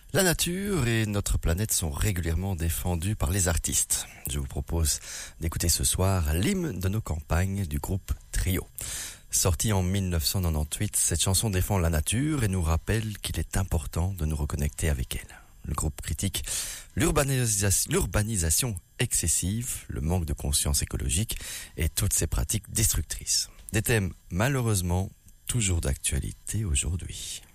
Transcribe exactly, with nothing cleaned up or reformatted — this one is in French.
La nature et notre planète sont régulièrement défendues par les artistes. Je vous propose d'écouter ce soir l'hymne de nos campagnes du groupe Trio. Sortie en mille neuf cent quatre-vingt-dix-huit, cette chanson défend la nature et nous rappelle qu'il est important de nous reconnecter avec elle. Le groupe critique l'urbanisation, l'urbanisation excessive, le manque de conscience écologique et toutes ces pratiques destructrices. Des thèmes malheureusement toujours d'actualité aujourd'hui.